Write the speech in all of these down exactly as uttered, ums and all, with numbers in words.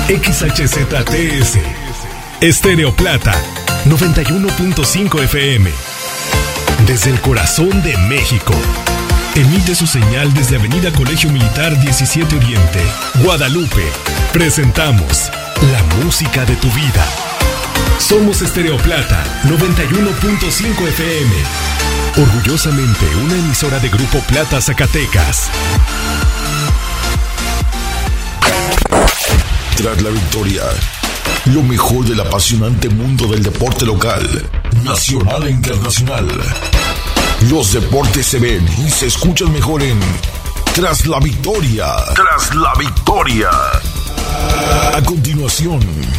X H Z T S, Estéreo Plata, noventa y uno punto cinco F M. Desde el corazón de México. Emite su señal desde Avenida Colegio Militar diecisiete Oriente, Guadalupe. Presentamos la música de tu vida. Somos Estéreo Plata, noventa y uno punto cinco F M. Orgullosamente una emisora de Grupo Plata Zacatecas. Tras la victoria, lo mejor del apasionante mundo del deporte local, nacional e internacional. Los deportes se ven y se escuchan mejor en Tras la Victoria. Tras la Victoria. A continuación.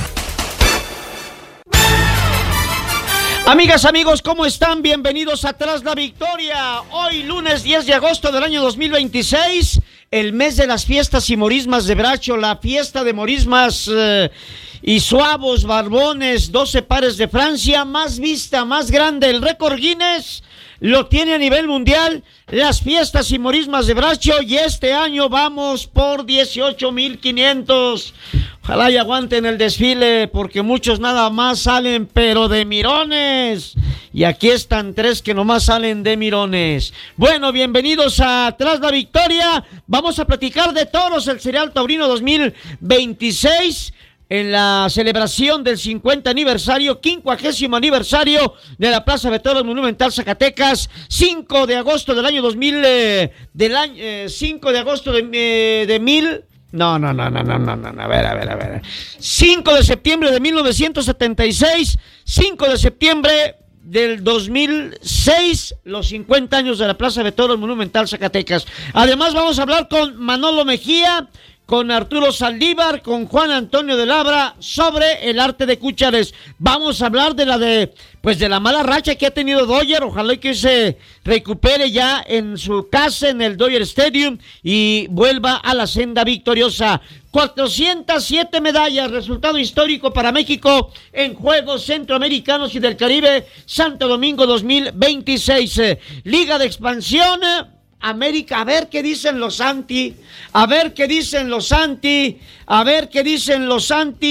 Amigas, amigos, ¿cómo están? Bienvenidos a Tras la Victoria. Hoy, lunes diez de agosto del año dos mil veintiséis, el mes de las fiestas y morismas de Bracho, la fiesta de morismas eh, y suavos, barbones, doce pares de Francia, más vista, más grande, el récord Guinness lo tiene a nivel mundial, las fiestas y morismas de Bracho, y este año vamos por dieciocho mil quinientos. Ojalá y aguanten el desfile, porque muchos nada más salen, pero de mirones. Y aquí están tres que nomás salen de mirones. Bueno, bienvenidos a Tras la Victoria. Vamos a platicar de toros, el Serial Taurino dos mil veintiséis. En la celebración del cincuenta aniversario, quincuagésimo aniversario de la Plaza de Toros Monumental Zacatecas, cinco de agosto del año dos mil, eh, del año, eh, cinco de agosto de, eh, de mil, no, no, no, no, no, no, no, a ver, a ver, a ver, cinco de septiembre de mil novecientos setenta y seis, cinco de septiembre del dos mil seis, los cincuenta años de la Plaza de Toros Monumental Zacatecas. Además vamos a hablar con Manolo Mejía, con Arturo Saldívar, con Juan Antonio de Labra sobre el arte de Cúchares. Vamos a hablar de la de, pues de la mala racha que ha tenido Dodger. Ojalá que se recupere ya en su casa en el Dodger Stadium y vuelva a la senda victoriosa. cuatrocientas siete medallas, resultado histórico para México en Juegos Centroamericanos y del Caribe, Santo Domingo dos mil veintiséis. Liga de Expansión América, a ver qué dicen los anti, a ver qué dicen los anti, a ver qué dicen los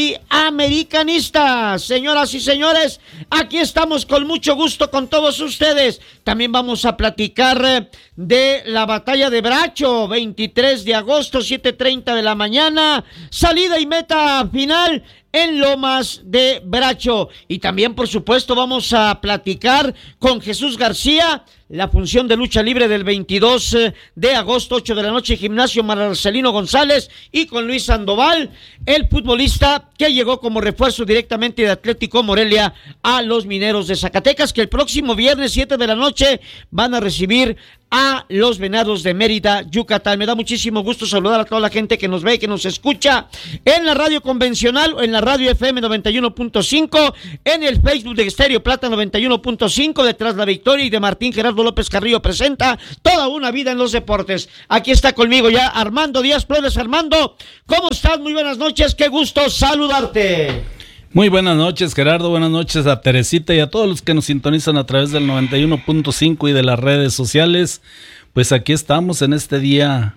anti-americanistas. Señoras y señores, aquí estamos con mucho gusto con todos ustedes. También vamos a platicar de la batalla de Bracho, veintitrés de agosto, siete treinta de la mañana, salida y meta final en Lomas de Bracho. Y también, por supuesto, vamos a platicar con Jesús García, la función de lucha libre del veintidós de agosto, ocho de la noche, Gimnasio Marcelino González, y con Luis Sandoval, el futbolista que llegó como refuerzo directamente de Atlético Morelia a los Mineros de Zacatecas, que el próximo viernes siete de la noche van a recibir a los Venados de Mérida, Yucatán. Me da muchísimo gusto saludar a toda la gente que nos ve y que nos escucha en la radio convencional o en la radio F M noventa y uno punto cinco, en el Facebook de Estéreo Plata noventa y uno punto cinco, de Tras la Victoria y de Martín Gerardo López Carrillo presenta Toda una Vida en los Deportes. Aquí está conmigo ya Armando Díaz Flores. Armando, ¿cómo estás? Muy buenas noches, qué gusto saludarte. Muy buenas noches, Gerardo, buenas noches a Teresita y a todos los que nos sintonizan a través del noventa y uno punto cinco y de las redes sociales. Pues aquí estamos en este día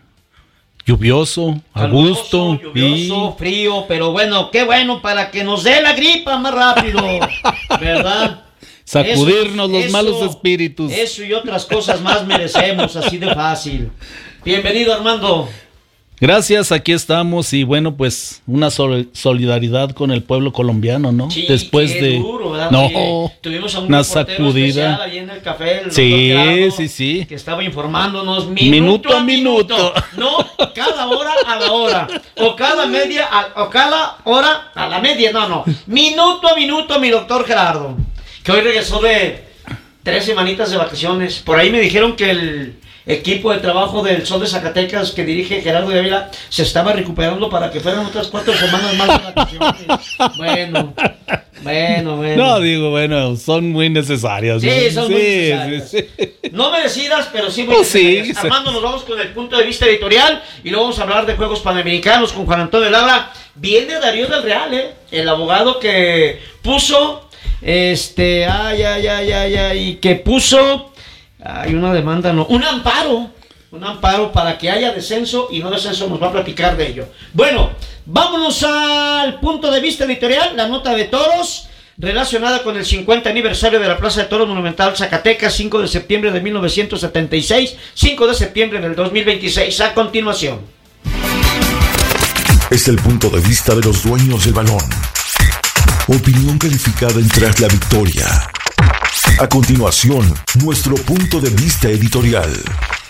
lluvioso, a Caluroso, gusto. Lluvioso, y... frío, pero bueno, qué bueno para que nos dé la gripa más rápido, ¿verdad? Sacudirnos eso, los eso, malos espíritus. Eso y otras cosas más merecemos, así de fácil. Bienvenido, Armando. Gracias, aquí estamos y bueno, pues una sol- solidaridad con el pueblo colombiano, ¿no? Sí, después qué de duro, ¿verdad? no, Oye, tuvimos a un una reportero sacudida especial ahí en el café, el sí, doctor Gerardo, sí, sí, que estaba informándonos minuto, minuto a minuto. minuto. No, cada hora a la hora, o cada media, a, o cada hora a la media, no, no, minuto a minuto, mi doctor Gerardo, que hoy regresó de tres semanitas de vacaciones. Por ahí me dijeron que el equipo de trabajo del Sol de Zacatecas que dirige Gerardo de Ávila se estaba recuperando para que fueran otras cuatro semanas más de vacaciones. Bueno, bueno, bueno. No, digo, bueno, son muy necesarias. Sí, ¿no? son sí, muy necesarias. sí, sí. No merecidas, pero sí muy Oh, sí, necesarias. sí. Armando, nos vamos con el punto de vista editorial y luego vamos a hablar de Juegos Panamericanos con Juan Antonio Labra. Viene Darío del Real, ¿eh? El abogado que puso, este, ay, ay, ay, ay, ay, que puso... Hay una demanda, no, un amparo un amparo para que haya descenso y no descenso, nos va a platicar de ello. Bueno, vámonos al punto de vista editorial, la nota de toros relacionada con el cincuenta aniversario de la Plaza de Toros Monumental Zacatecas, cinco de septiembre de mil novecientos setenta y seis, cinco de septiembre del dos mil veintiséis. A continuación. Es el punto de vista de los dueños del balón. Opinión calificada en Tras la Victoria. A continuación, nuestro punto de vista editorial.